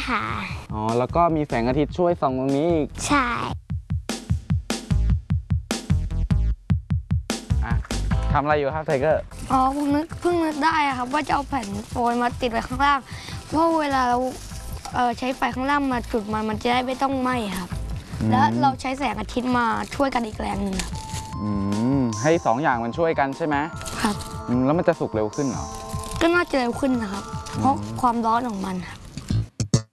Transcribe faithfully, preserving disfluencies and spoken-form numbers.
ค่ะอ๋อแล้วก็มีแสงอาทิตย์ช่วยส่องตรงนี้อีกใช่ทำอะไรอยู่ครับไทเกอร์อ๋อผมนึกเพิ่งนึกได้ครับว่าจะเอาแผ่นโฟมมาติดไว้ข้างล่างเพราะเวลาเราใช้ไฟข้างล่างมาจุดมันมันจะได้ไม่ต้องไหม้ครับแล้วเราใช้แสงอาทิตย์มาช่วยกันอีกแรงหนึ่งครับให้สองอย่างมันช่วยกันใช่ไหมครับแล้วมันจะสุกเร็วขึ้นเหรอก็น่าจะเร็วขึ้นนะครับเพราะความร้อนของมันครับ